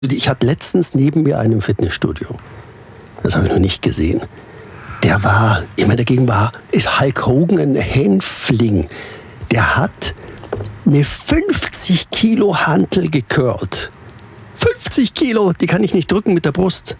Ich hatte letztens neben mir einen im Fitnessstudio. Das habe ich noch nicht gesehen. Der war, dagegen ist Hulk Hogan ein Hänfling. Der hat eine 50 Kilo Hantel gecurlt. 50 Kilo, die kann ich nicht drücken mit der Brust.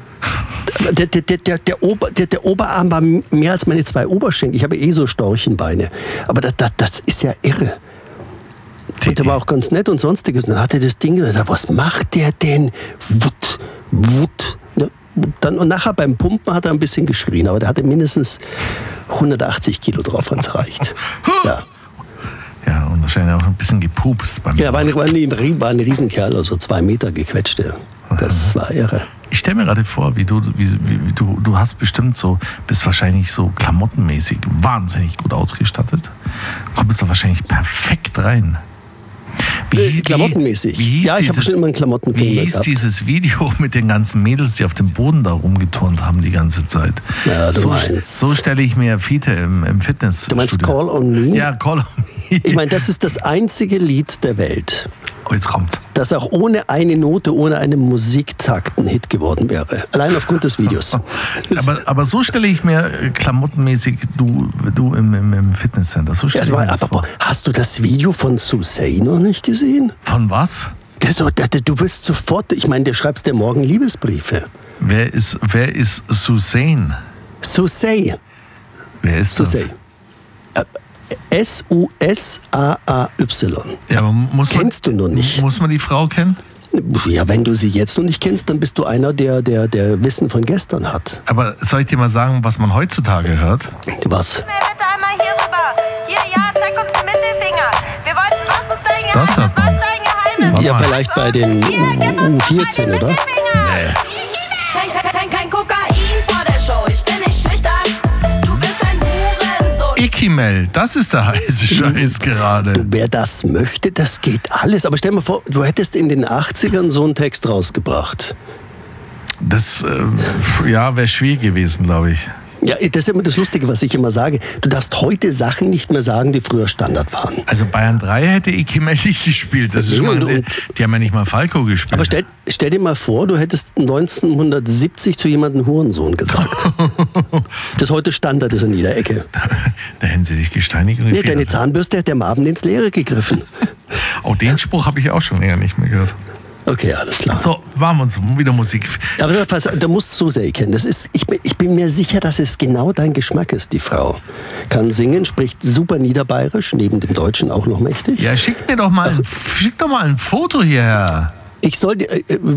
Der Oberarm war mehr als meine 2 Oberschenkel. Ich habe so Storchenbeine. Aber das ist ja irre. Und der war auch ganz nett und sonstiges. Und dann hat er das Ding gesagt, was macht der denn? Wut. Und nachher beim Pumpen hat er ein bisschen geschrien, aber der hatte mindestens 180 Kilo drauf, wenn es reicht. Ja. Ja, und wahrscheinlich auch ein bisschen gepupst beim Ja, war ein Riesenkerl, also 2 Meter gequetschte. Das war irre. Ich stelle mir gerade vor, wie du hast bestimmt bist wahrscheinlich so klamottenmäßig wahnsinnig gut ausgestattet. Kommst du wahrscheinlich perfekt rein. Klamottenmäßig? Ich habe bestimmt immer einen Klamottenfilm Wie hieß dieses Video mit den ganzen Mädels, die auf dem Boden da rumgeturnt haben die ganze Zeit? Ja, so stelle ich mir Fiete im Fitnessstudio. Du meinst Call on Me? Ja, Call on Me. Ich meine, das ist das einzige Lied der Welt, jetzt kommt, das auch ohne eine Note, ohne einen Musiktakt ein Hit geworden wäre. Allein aufgrund des Videos. aber so stelle ich mir klamottenmäßig du im Fitnesscenter. So hast du das Video von Susay noch nicht gesehen? Von was? Du wirst sofort, der schreibst dir morgen Liebesbriefe. Wer ist Susay? Susay. Wer ist Susay? S-U-S-A-A-Y. Ja, aber kennst du noch nicht? Muss man die Frau kennen? Ja, wenn du sie jetzt noch nicht kennst, dann bist du einer, der Wissen von gestern hat. Aber soll ich dir mal sagen, was man heutzutage hört? Was? Bitte einmal hier rüber. Hier, ja, zeig uns den Mittelfinger. Wir wollten, was ist dein Geheimnis? Das hört man. Was ist dein Geheimnis? Ja, vielleicht bei den U14, oder? Nee. Kein Kokain vor der Show. Ich bin nicht schüchtern. Du bist ein Hurensohn. Ikimel, das ist der heiße Scheiß gerade. Wer das möchte, das geht alles. Aber stell dir mal vor, du hättest in den 80ern so einen Text rausgebracht. Das wäre schwierig gewesen, glaube ich. Ja, das ist immer das Lustige, was ich immer sage. Du darfst heute Sachen nicht mehr sagen, die früher Standard waren. Also Bayern 3 hätte Ikimel nicht gespielt. Das ist schon mal die haben ja nicht mal Falco gespielt. Aber stell dir mal vor, du hättest 1970 zu jemandem Hurensohn gesagt. Das heute Standard ist an jeder Ecke. Da hätten sie dich gesteinigt. Nee, deine Zahnbürste hat der Abend ins Leere gegriffen. Auch den Spruch habe ich auch schon länger nicht mehr gehört. Okay, alles klar. So, waren wir uns wieder Musik. Aber du musst Susay kennen. Ich bin mir sicher, dass es genau dein Geschmack ist, die Frau. Kann singen, spricht super Niederbayerisch, neben dem Deutschen auch noch mächtig. Ja, schick doch mal ein Foto hierher. Ich soll dir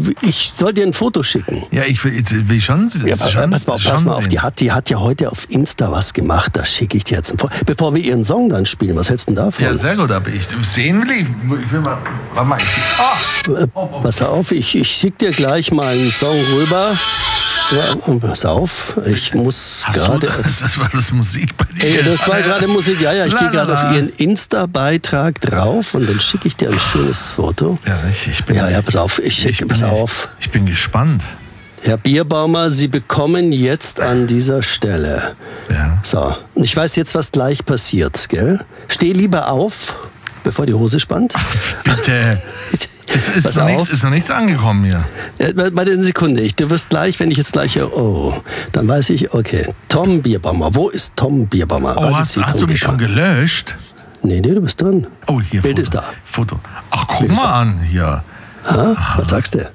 ein Foto schicken. Ja, ich will schon. Ja, pass mal auf, die hat ja heute auf Insta was gemacht. Da schicke ich dir jetzt ein Foto. Bevor wir ihren Song dann spielen, was hältst du denn davon? Ja, sehr gut, aber ich sehen will ich will mal. Warte mal. Pass auf, ich schicke dir gleich mal einen Song rüber. Ja, pass auf, ich muss gerade... Das war das Musik bei dir? Das war gerade Musik, ja. Ich gehe gerade auf ihren Insta-Beitrag drauf und dann schicke ich dir ein schönes Foto. Ja, ich bin... Ja, pass auf, pass auf. Ich bin gespannt. Herr Bierbaumer, Sie bekommen jetzt an dieser Stelle... Ja. So, und ich weiß jetzt, was gleich passiert, gell? Steh lieber auf, bevor die Hose spannt. Bitte... Es ist noch nichts angekommen hier. Warte eine Sekunde. Du wirst gleich, wenn ich jetzt gleich... Oh, dann weiß ich, okay. Tom Bierbaumer. Wo ist Tom Bierbaumer? Oh, hast du mich schon gelöscht? Nee, du bist dran. Oh, hier, Bild Foto. ist da. Foto. Ach, guck Bild mal an hier. Was sagst du?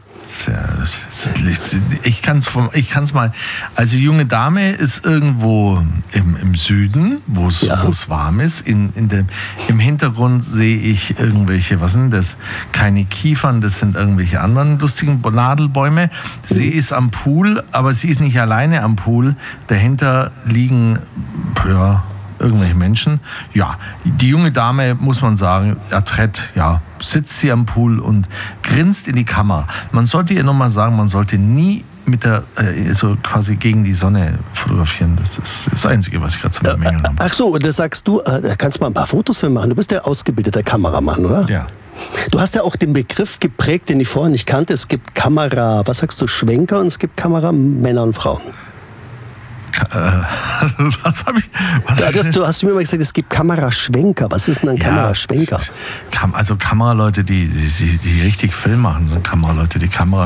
Ich kann's mal. Also junge Dame ist irgendwo im Süden, wo es warm ist. Im Hintergrund sehe ich irgendwelche, was sind das? Keine Kiefern, das sind irgendwelche anderen lustigen Nadelbäume. Sie ist am Pool, aber sie ist nicht alleine am Pool. Dahinter liegen irgendwelche Menschen. Ja, die junge Dame, muss man sagen, adrett, sitzt sie am Pool und grinst in die Kamera. Man sollte ihr nochmal sagen, man sollte nie mit so quasi gegen die Sonne fotografieren. Das ist das Einzige, was ich gerade zu bemängeln habe. Ach so, das sagst du, da kannst du mal ein paar Fotos machen. Du bist ja ausgebildeter Kameramann, oder? Ja. Du hast ja auch den Begriff geprägt, den ich vorher nicht kannte. Es gibt Schwenker und es gibt Kameramänner und Frauen. Was habe ich? Du hast mir mal gesagt, es gibt Kameraschwenker. Was ist denn ein Kameraschwenker? Also Kameraleute, die richtig Film machen, sind Kameraleute, die Kamera